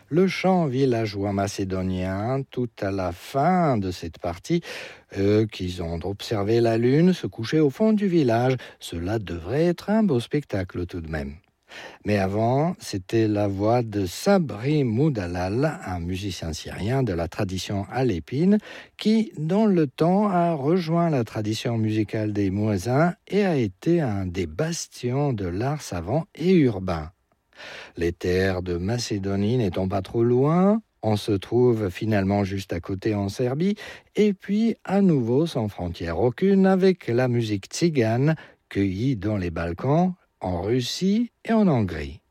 le chant villageois macédonien tout à la fin de cette partie. Eux qui ont observé la lune se coucher au fond du village, cela devrait être un beau spectacle tout de même. Mais avant, c'était la voix de Sabri Moudalal, un musicien syrien de la tradition alépine, qui, dans le temps, a rejoint la tradition musicale des Muezzins et a été un des bastions de l'art savant et urbain. Les terres de Macédonie n'étant pas trop loin, on se trouve finalement juste à côté en Serbie, et puis à nouveau sans frontière aucune avec la musique tzigane cueillie dans les Balkans, en Russie et en Hongrie.